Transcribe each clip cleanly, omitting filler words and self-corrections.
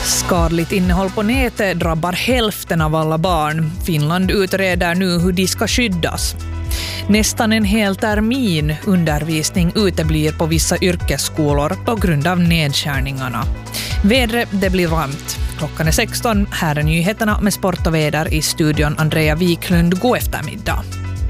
Skadligt innehåll på nätet drabbar hälften av alla barn. Finland utreder nu hur de ska skyddas. Nästan en hel termin undervisning uteblir på vissa yrkesskolor på grund av nedskärningarna. Vädret, det blir varmt. Klockan är 16. Här är nyheterna med sport och väder i studion. Andrea Wiklund, god eftermiddag.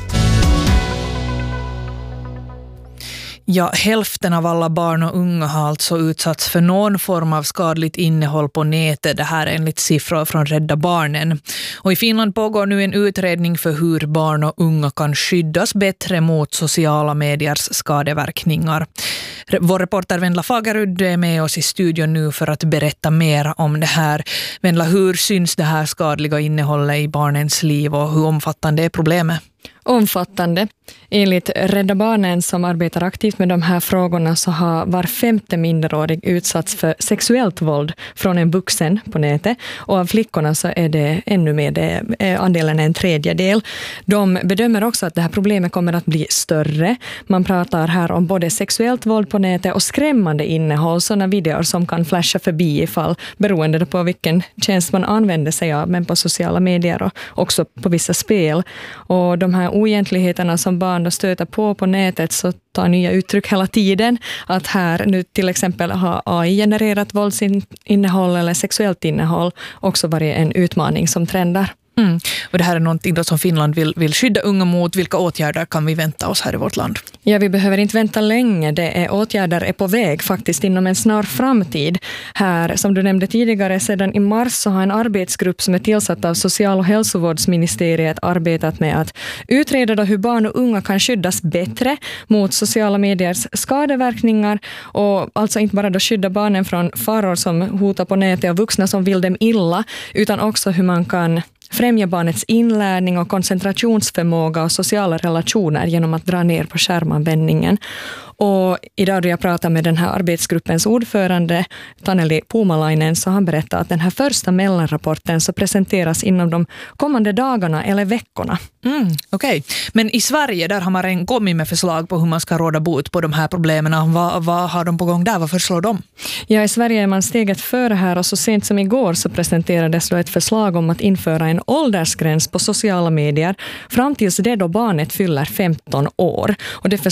Ja, hälften av alla barn och unga har alltså utsatts för någon form av skadligt innehåll på nätet. Det här är enligt siffror från Rädda Barnen. Och i Finland pågår nu en utredning för hur barn och unga kan skyddas bättre mot sociala mediers skadeverkningar. Vår reporter Vendla Fagerud är med oss i studion nu för att berätta mer om det här. Vendla, hur syns det här skadliga innehållet i barnens liv och hur omfattande är problemet? Omfattande. Enligt Rädda Barnen som arbetar aktivt med de här frågorna så har var 5:e minderårig utsatts för sexuellt våld från en vuxen på nätet. Och av flickorna så är det ännu mer, andelen är en tredjedel. De bedömer också att det här problemet kommer att bli större. Man pratar här om både sexuellt våld på nätet och skrämmande innehåll, sådana videor som kan flasha förbi ifall beroende på vilken tjänst man använder sig av, men på sociala medier och också på vissa spel. Och de här oegentligheterna som barn då stöter på nätet så tar nya uttryck hela tiden. Att här nu till exempel har AI-genererat våldsinnehåll eller sexuellt innehåll också varit en utmaning som trendar. Och det här är någonting då som Finland vill skydda unga mot. Vilka åtgärder kan vi vänta oss här i vårt land? Ja, vi behöver inte vänta länge. Åtgärder är på väg faktiskt inom en snar framtid. Här, som du nämnde tidigare, sedan i mars så har en arbetsgrupp som är tillsatt av Social- och hälsovårdsministeriet arbetat med att utreda då hur barn och unga kan skyddas bättre mot sociala mediers skadeverkningar. Och alltså inte bara då skydda barnen från faror som hotar på nätet och vuxna som vill dem illa, utan också hur man kan främja barnets inlärning och koncentrationsförmåga och sociala relationer genom att dra ner på skärmanvändningen. Och idag då jag pratar med den här arbetsgruppens ordförande Taneli Puumalainen så har han berättat att den här första mellanrapporten så presenteras inom de kommande dagarna eller veckorna. Okej. Men i Sverige där har man redan kommit med förslag på hur man ska råda bot på de här problemen. Vad har de på gång där? Vad föreslår de? Ja, i Sverige är man steget före här och så sent som igår så presenterades då ett förslag om att införa en åldersgräns på sociala medier fram tills det då barnet fyller 15 år. Och det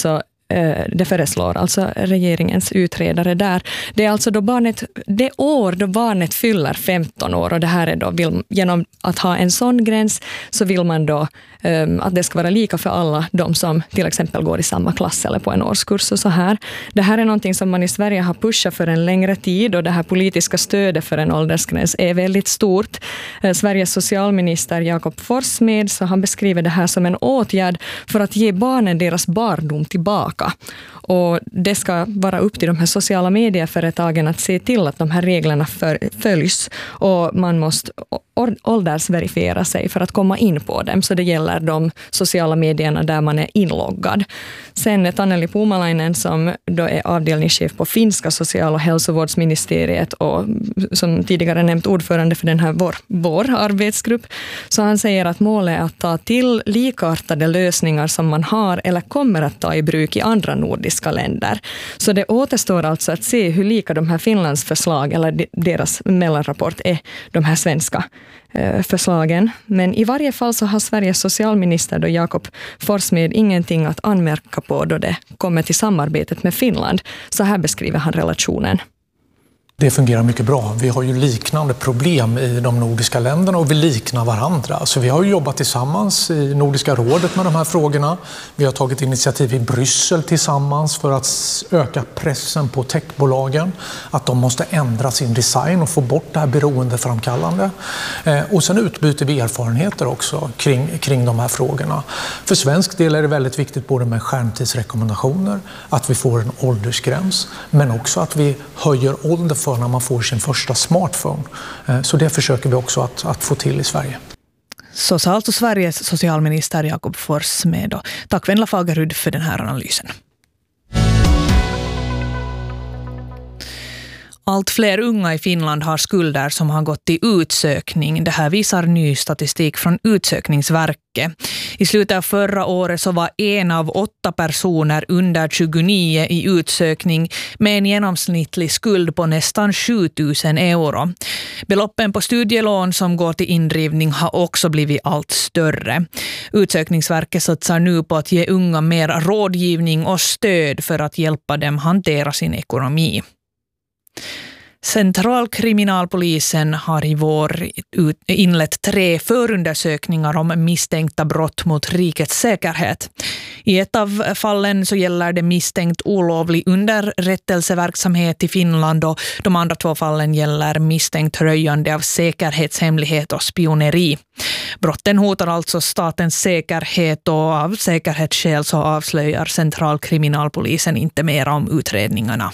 föreslår alltså regeringens utredare där. Det är alltså det år då barnet fyller 15 år och det här är då genom att ha en sån gräns så vill man då att det ska vara lika för alla de som till exempel går i samma klass eller på en årskurs och så här. Det här är någonting som man i Sverige har pushat för en längre tid och det här politiska stödet för en åldersgräns är väldigt stort. Sveriges socialminister Jakob Forssmed så han beskriver det här som en åtgärd för att ge barnen deras barndom tillbaka. Och det ska vara upp till de här sociala medieföretagen att se till att de här reglerna följs och man måste åldersverifiera sig för att komma in på dem. Så det gäller de sociala medierna där man är inloggad. Sen är Taneli Puumalainen som då är avdelningschef på finska social- och hälsovårdsministeriet och som tidigare nämnt ordförande för den här vår arbetsgrupp. Så han säger att målet är att ta till likartade lösningar som man har eller kommer att ta i bruk i andra nordiska länder. Så det återstår alltså att se hur lika de här Finlands förslag eller deras mellanrapport är de här svenska förslagen. Men i varje fall så har Sveriges socialminister då Jakob Forssmed ingenting att anmärka på då det kommer till samarbetet med Finland. Så här beskriver han relationen. Det fungerar mycket bra. Vi har ju liknande problem i de nordiska länderna och vi liknar varandra. Så vi har ju jobbat tillsammans i Nordiska rådet med de här frågorna. Vi har tagit initiativ i Bryssel tillsammans för att öka pressen på techbolagen. Att de måste ändra sin design och få bort det här beroendeframkallande. Och sen utbyter vi erfarenheter också kring de här frågorna. För svensk del är det väldigt viktigt både med skärmtidsrekommendationer, att vi får en åldersgräns, men också att vi höjer ålder för när man får sin första smartphone. Så det försöker vi också att få till i Sverige. Så sa alltså Sveriges socialminister Jakob Forssmed. Tack Vendla Fagerud för den här analysen. Allt fler unga i Finland har skulder som har gått till utsökning. Det här visar ny statistik från Utsökningsverket. I slutet av förra året så var 1 av 8 personer under 29 i utsökning med en genomsnittlig skuld på nästan 7 000 euro. Beloppen på studielån som går till indrivning har också blivit allt större. Utsökningsverket satsar nu på att ge unga mer rådgivning och stöd för att hjälpa dem hantera sin ekonomi. Centralkriminalpolisen har i vår inlett 3 förundersökningar om misstänkta brott mot rikets säkerhet. I ett av fallen så gäller det misstänkt olovlig underrättelseverksamhet i Finland och de andra 2 fallen gäller misstänkt röjande av säkerhetshemlighet och spioneri. Brotten hotar alltså statens säkerhet och av säkerhetsskäl så avslöjar Centralkriminalpolisen inte mer om utredningarna.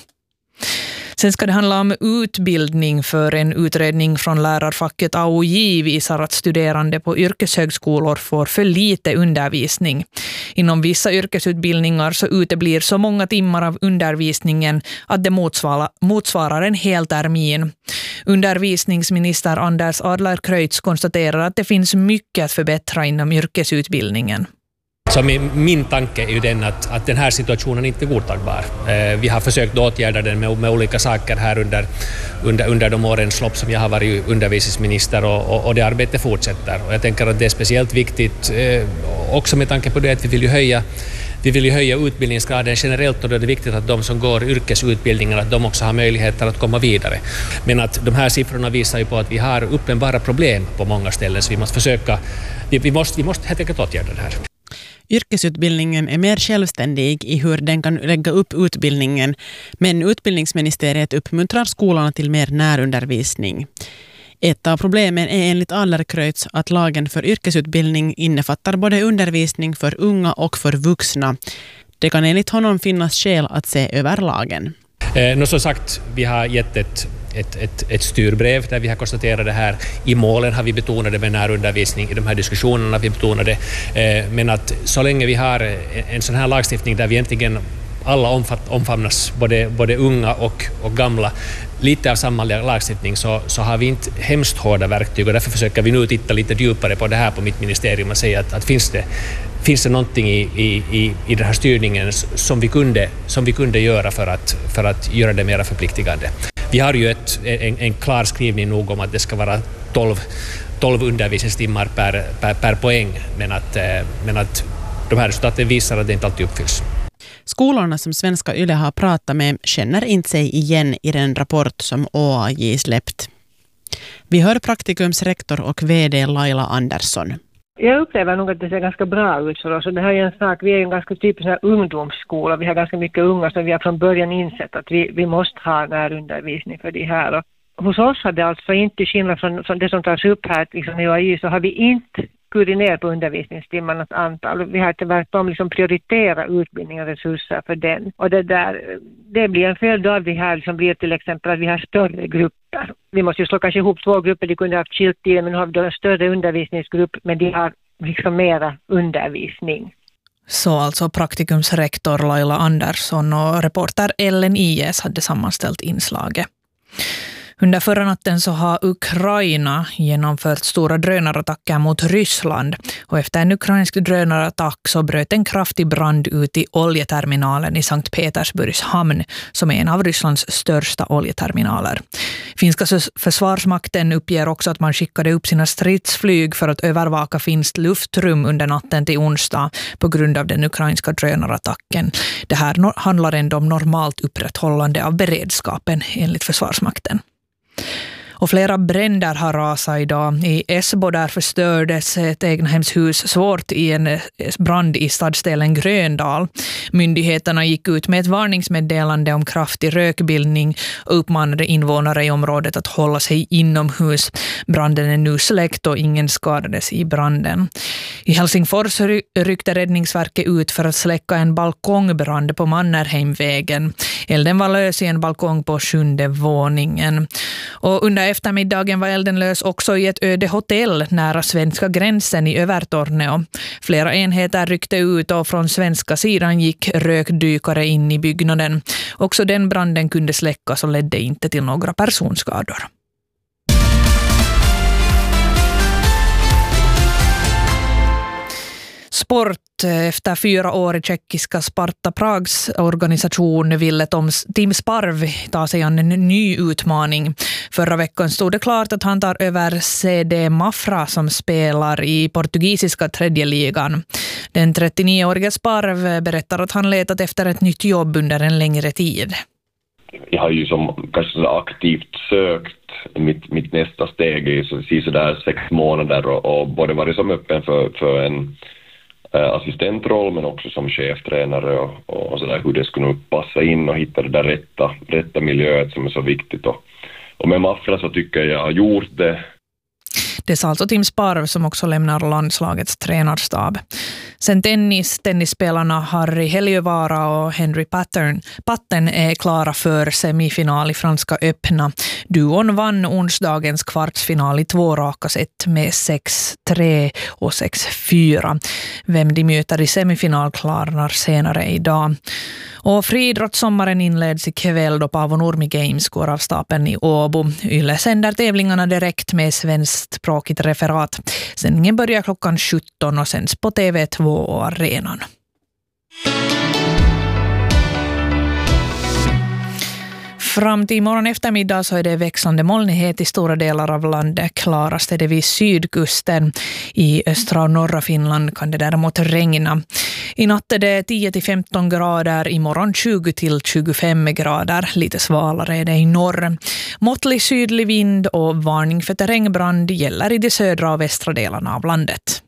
Sen ska det handla om utbildning, för en utredning från lärarfacket AOJ visar att studerande på yrkeshögskolor får för lite undervisning. Inom vissa yrkesutbildningar så uteblir så många timmar av undervisningen att det motsvarar en hel termin. Undervisningsminister Anders Adlercreutz konstaterar att det finns mycket att förbättra inom yrkesutbildningen. Så min tanke är ju den att den här situationen inte är godtagbar. Vi har försökt åtgärda den med olika saker här under de årens lopp som jag har varit undervisningsminister och det arbetet fortsätter. Och jag tänker att det är speciellt viktigt också med tanke på det att vi vill ju höja utbildningsgraden generellt, och då är det viktigt att de som går yrkesutbildningar att de också har möjligheter att komma vidare. Men att de här siffrorna visar ju på att vi har uppenbara problem på många ställen, så vi måste helt enkelt åtgärda det här. Yrkesutbildningen är mer självständig i hur den kan lägga upp utbildningen, men utbildningsministeriet uppmuntrar skolorna till mer närundervisning. Ett av problemen är enligt Adlercreutz att lagen för yrkesutbildning innefattar både undervisning för unga och för vuxna. Det kan enligt honom finnas skäl att se över lagen. Som sagt, vi har gett ett styrbrev där vi har konstaterat det här. I målen har vi betonat det med närundervisning, i de här diskussionerna har vi betonat det. Men att så länge vi har en sån här lagstiftning där vi egentligen alla omfamnas, både unga och gamla, lite av samma lagstiftning, så har vi inte hemskt hårda verktyg, och därför försöker vi nu titta lite djupare på det här på mitt ministerium och säga att finns det någonting i den här styrningen som vi kunde göra för att göra det mer förpliktigande. Vi har ju en klar skrivning nog om att det ska vara 12 undervisningstimmar per poäng, men att de här resultaten visar att det inte alltid uppfylls. Skolorna som Svenska Yle har pratat med känner inte sig igen i den rapport som OAJ släppt. Vi hör praktikumsrektor och vd Laila Andersson. Jag upplever nog att det ser ganska bra ut för oss. Och det här är en sak, vi är en ganska typisk ungdomsskola. Vi har ganska mycket unga som vi har från början insett att vi måste ha närundervisning för de här. Och hos oss har det alltså inte, skillnad från det som tas upp här liksom i OAJ, så har vi inte skurit ner på undervisningstimmarnas antal. Vi har tvärtom liksom prioritera utbildning och resurser för den. Och det blir en följd av det här liksom blir till exempel att vi har större grupper. Vi måste ju slå kanske ihop 2 grupper, de kunde ha haft skilt tid, men nu har vi då en större undervisningsgrupp, men de har liksom mera undervisning. Så alltså praktikumsrektor Laila Andersson och reporter Ellen Ies hade sammanställt inslaget. Under förra natten så har Ukraina genomfört stora drönarattacker mot Ryssland, och efter en ukrainsk drönarattack så bröt en kraftig brand ut i oljeterminalen i Sankt Petersburgs hamn, som är en av Rysslands största oljeterminaler. Finska försvarsmakten uppger också att man skickade upp sina stridsflyg för att övervaka finskt luftrum under natten till onsdag på grund av den ukrainska drönarattacken. Det här handlar ändå om normalt upprätthållande av beredskapen enligt försvarsmakten. Och flera bränder har rasat idag. I Esbo där förstördes ett egnahemshus svårt i en brand i stadsdelen Gröndal. Myndigheterna gick ut med ett varningsmeddelande om kraftig rökbildning och uppmanade invånare i området att hålla sig inomhus. Branden är nu släckt och ingen skadades i branden. I Helsingfors ryckte Räddningsverket ut för att släcka en balkongbrand på Mannerheimvägen. Elden var lös i en balkong på 7:e våningen. Och under eftermiddagen var elden lös också i ett öde hotell nära svenska gränsen i Övertorneå. Flera enheter ryckte ut och från svenska sidan gick rökdykare in i byggnaden. Också den branden kunde släckas och ledde inte till några personskador. Sport. Efter 4 år i tjeckiska Sparta Prags organisation ville Team Sparv ta sig an en ny utmaning. Förra veckan stod det klart att han tar över CD Mafra som spelar i portugisiska 3:e ligan. Den 39-åriga Sparv berättar att han letat efter ett nytt jobb under en längre tid. Jag har ju som kanske så aktivt sökt mitt nästa steg i så där 6 månader och både varit som öppen för en assistentroll men också som cheftränare och så där, hur det skulle passa in och hitta det där rätta miljöet som är så viktigt och med Mafra så tycker jag har gjort det. Det sa alltså Team Sparv som också lämnar landslagets tränarstab. Sen tennisspelarna Harry Heliövara och Henry Patten är klara för semifinal i Franska öppna. Duon vann onsdagens kvartsfinal i 2 raka set med 6-3 och 6-4. Vem de möter i semifinal klarnar senare idag. Och friidrottssommaren inleds ikväll då Paavo Nurmi Games går av stapeln i Åbo. Yle sänder tävlingarna direkt med svenskspråkigt referat. Sändningen börjar klockan 17 och sänds på TV2 och arenan. Fram till imorgon eftermiddag så är det växlande molnighet i stora delar av landet. Klarast är det vid sydkusten. I östra och norra Finland kan det däremot regna. I natt är det 10-15 grader, imorgon 20-25 grader. Lite svalare är det i norr. Måttlig sydlig vind och varning för terrängbrand gäller i de södra och västra delarna av landet.